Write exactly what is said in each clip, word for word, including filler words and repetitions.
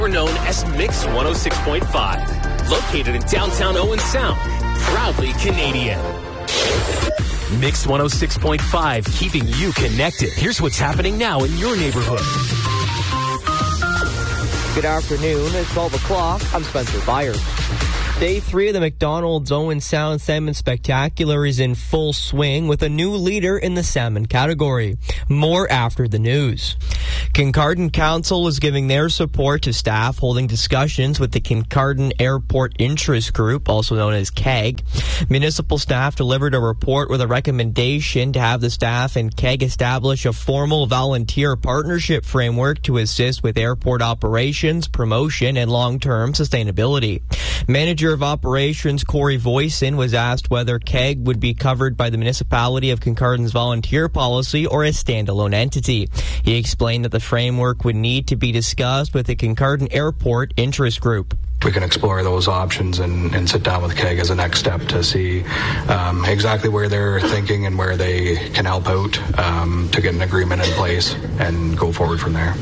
We're known as Mix one oh six point five, located in downtown Owen Sound, proudly Canadian. Mix one oh six point five, keeping you connected. Here's what's happening now in your neighborhood. Good afternoon. It's twelve o'clock. I'm Spencer Byers. Day three of the McDonald's Owen Sound Salmon Spectacular is in full swing with a new leader in the salmon category. More after the news. Kincardine Council is giving their support to staff holding discussions with the Kincardine Airport Interest Group, also known as K A G. Municipal staff delivered a report with a recommendation to have the staff and K A G establish a formal volunteer partnership framework to assist with airport operations, promotion, and long-term sustainability. Manager of Operations Corey Voisin was asked whether K A G would be covered by the municipality of Kincardine's volunteer policy or a standalone entity. He explained that the framework would need to be discussed with the Kincardine Airport Interest Group. We can explore those options and, and sit down with K A G as a next step to see um, exactly where they're thinking and where they can help out um, to get an agreement in place and go forward from there.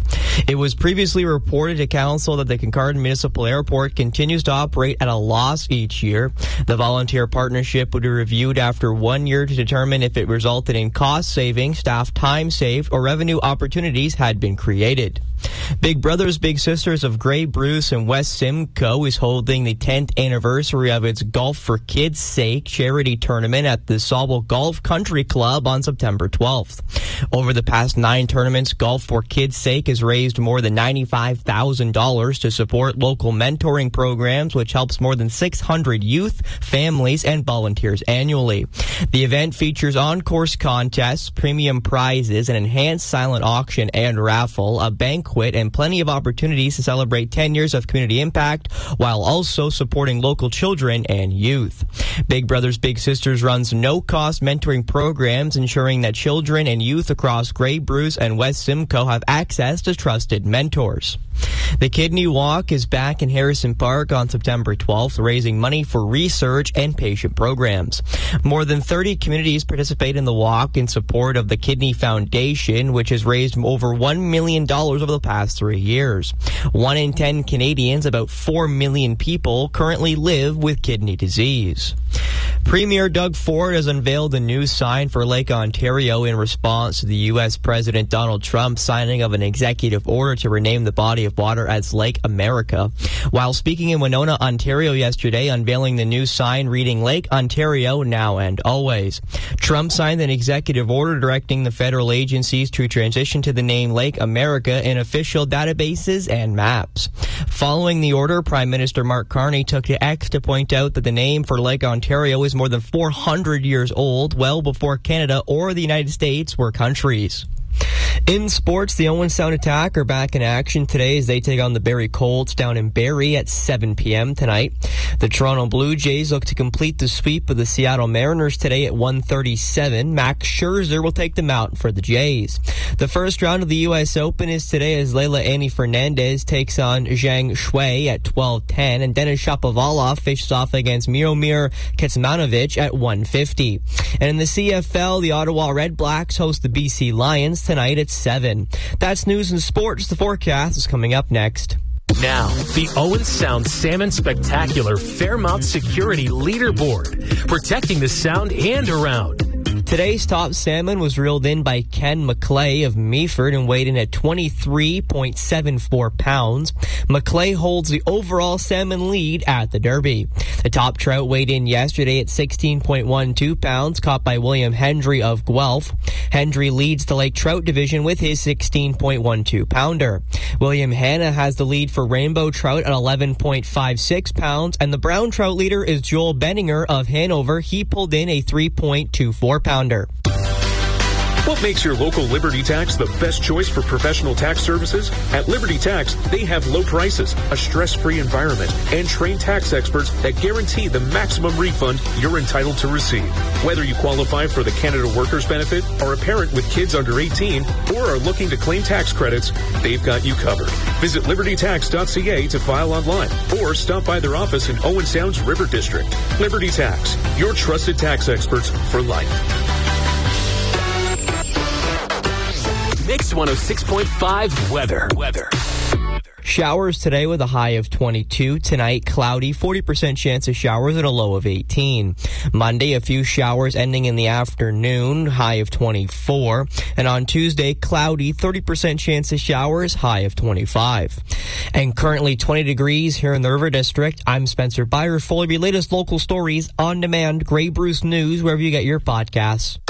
It was previously reported to Council that the Kincardine Municipal Airport continues to operate at a loss each year. The volunteer partnership would be reviewed after one year to determine if it resulted in cost savings, staff time saved, or revenue opportunities had been created. Big Brothers Big Sisters of Grey Bruce and West Simcoe is holding the tenth anniversary of its Golf for Kids' Sake charity tournament at the Sauble Golf Country Club on September twelfth. Over the past nine tournaments, Golf for Kids' Sake has raised more than ninety-five thousand dollars to support local mentoring programs, which helps more than six hundred youth, families, and volunteers annually. The event features on-course contests, premium prizes, an enhanced silent auction and raffle, a banquet, and plenty of opportunities to celebrate ten years of community impact while also supporting local children and youth. Big Brothers Big Sisters runs no-cost mentoring programs, ensuring that children and youth across Grey Bruce and West Simcoe have access to trusted mentors. The Kidney Walk is back in Harrison Park on September twelfth, raising money for research and patient programs. More than thirty communities participate in the walk in support of the Kidney Foundation, which has raised over one million dollars over the past three years. One in ten Canadians, about four million people, currently live with kidney disease. Premier Doug Ford has unveiled a new sign for Lake Ontario in response to the U S President Donald Trump's signing of an executive order to rename the body of water as Lake America. While speaking in Winona, Ontario yesterday, unveiling the new sign reading Lake Ontario now and always. Trump signed an executive order directing the federal agencies to transition to the name Lake America in official databases and maps. Following the order, Prime Minister Mark Carney took to X to point out that the name for Lake Ontario is more than four hundred years old, well before Canada or the United States were countries. In sports, the Owen Sound Attack are back in action today as they take on the Barrie Colts down in Barrie at seven p.m. tonight. The Toronto Blue Jays look to complete the sweep of the Seattle Mariners today at one thirty-seven. Max Scherzer will take them out for the Jays. The first round of the U S Open is today as Leila Annie Fernandez takes on Zhang Shui at twelve ten, and Denis Shapovalov faces off against Miromir Kecmanovic at one fifty. And in the C F L, the Ottawa Red Blacks host the B C Lions tonight at seven. That's news and sports. The forecast is coming up next. Now, the Owen Sound Salmon Spectacular Fairmount Security Leaderboard, protecting the Sound and around. Today's top salmon was reeled in by Ken McClay of Meaford and weighed in at twenty-three point seven four pounds. McClay holds the overall salmon lead at the Derby. The top trout weighed in yesterday at sixteen point one two pounds, caught by William Hendry of Guelph. Hendry leads the Lake Trout Division with his sixteen point one two pounder. William Hanna has the lead for rainbow trout at eleven point five six pounds, and the brown trout leader is Joel Benninger of Hanover. He pulled in a three point two four pounder. What makes your local Liberty Tax the best choice for professional tax services? At Liberty Tax, they have low prices, a stress-free environment, and trained tax experts that guarantee the maximum refund you're entitled to receive. Whether you qualify for the Canada Workers Benefit, are a parent with kids under eighteen, or are looking to claim tax credits, they've got you covered. Visit liberty tax dot c a to file online, or stop by their office in Owen Sound's River District. Liberty Tax, your trusted tax experts for life. Mix one oh six point five weather. Weather. Showers today with a high of twenty-two. Tonight, cloudy, forty percent chance of showers and a low of eighteen. Monday, a few showers ending in the afternoon, high of twenty-four. And on Tuesday, cloudy, thirty percent chance of showers, high of twenty-five. And currently twenty degrees here in the River District. I'm Spencer Byers for your latest local stories on demand. Grey Bruce News, wherever you get your podcasts.